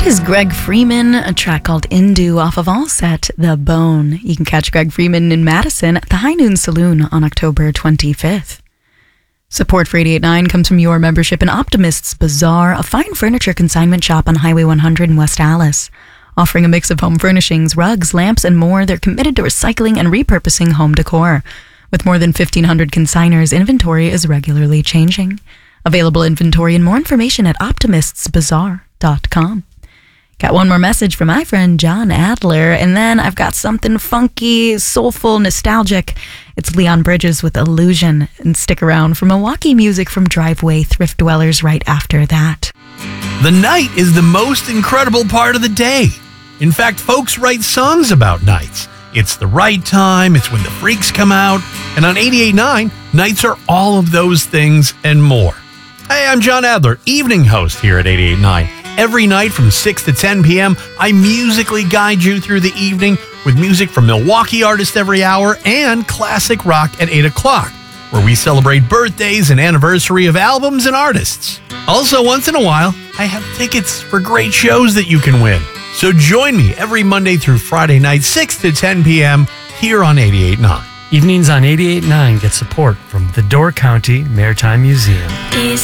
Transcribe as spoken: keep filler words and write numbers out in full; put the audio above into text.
That is Greg Freeman, a track called Indu off of All Set, The Bone. You can catch Greg Freeman in Madison at the High Noon Saloon on October twenty-fifth. Support for eighty-eight point nine comes from your membership in Optimist's Bazaar, a fine furniture consignment shop on Highway one hundred in West Allis. Offering a mix of home furnishings, rugs, lamps, and more, they're committed to recycling and repurposing home decor. With more than fifteen hundred consigners, inventory is regularly changing. Available inventory and more information at optimists bazaar dot com. Got one more message from my friend John Adler, and then I've got something funky, soulful, nostalgic. It's Leon Bridges with Illusion, and stick around for Milwaukee music from Driveway Thrift Dwellers right after that. The night is the most incredible part of the day. In fact, folks write songs about nights. It's the right time, it's when the freaks come out, and on eighty-eight point nine, nights are all of those things and more. Hey, I'm John Adler, evening host here at eighty-eight point nine. Every night from six to ten p.m., I musically guide you through the evening with music from Milwaukee artists every hour and classic rock at eight o'clock, where we celebrate birthdays and anniversary of albums and artists. Also, once in a while, I have tickets for great shows that you can win. So join me every Monday through Friday night, six to ten p.m. here on eighty-eight point nine. Evenings on eighty-eight point nine get support from the Door County Maritime Museum. Is